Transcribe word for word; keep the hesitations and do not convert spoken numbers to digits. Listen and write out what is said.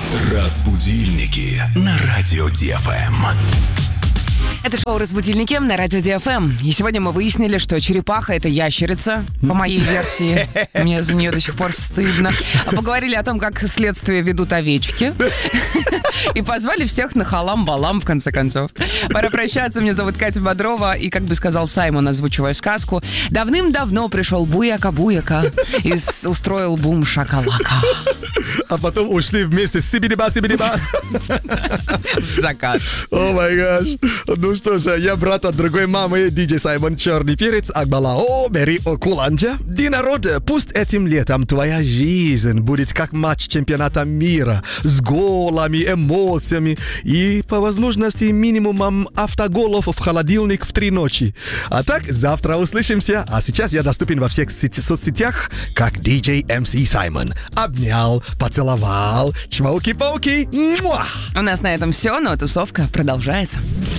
Разбудильники на радио Ди Эф Эм. Это шоу «Разбудильники» на радио Ди Эф Эм. И сегодня мы выяснили, что черепаха — это ящерица, по моей версии. Мне за нее до сих пор стыдно. А поговорили о том, как следствие ведут овечки. И позвали всех на халам-балам, в конце концов. Пора прощаться. Меня зовут Катя Бодрова. И, как бы сказал Саймон, озвучивая сказку, давным-давно пришел Буяка-Буяка и с- устроил бум шакалака. А потом ушли вместе сибириба-сибириба. В закат. О май гаш. Ну что же, я брат от другой мамы, диджей Саймон Черный Перец, Акбалао, Бери Окуланджа. Ди народ, пусть этим летом твоя жизнь будет как матч чемпионата мира, с голами, эмоциями и, по возможности, минимумом автоголов в холодильник в три ночи. А так, завтра услышимся, а сейчас я доступен во всех сети- соцсетях, как диджей эм си Саймон. Обнял, поцеловал, чмоки-пауки. Муа! У нас на этом все, но тусовка продолжается.